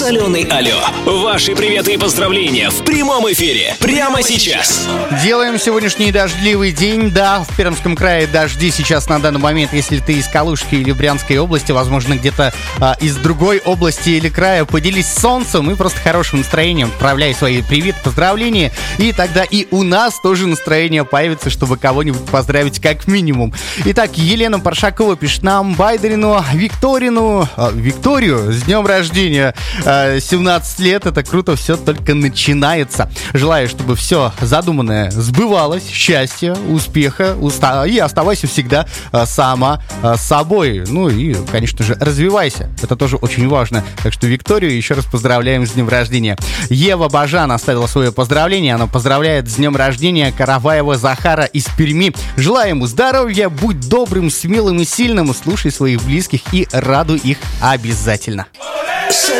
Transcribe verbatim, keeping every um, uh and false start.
Соленый алло. Ваши приветы и поздравления в прямом эфире прямо сейчас. Делаем сегодняшний дождливый день. Да, в Пермском крае дожди сейчас на данный момент. Если ты из Калужской или Брянской области, возможно, где-то а, из другой области или края, поделись солнцем и просто хорошим настроением. Отправляй свои привет, поздравления. И тогда и у нас тоже настроение появится, чтобы кого-нибудь поздравить как минимум. Итак, Елена Паршакова пишет нам: Байдарину, Викторину, а, Викторию с днем рождения. А, семнадцать лет, это круто, все только начинается. Желаю, чтобы все задуманное сбывалось, счастья, успеха, уста... и оставайся всегда а, сама а, собой. Ну и, конечно же, развивайся. Это тоже очень важно. Так что Викторию еще раз поздравляем с днем рождения. Ева Бажан оставила свое поздравление. Она поздравляет с днем рождения Караваева Захара из Перми. Желаю ему здоровья, будь добрым, смелым и сильным, слушай своих близких и радуй их обязательно.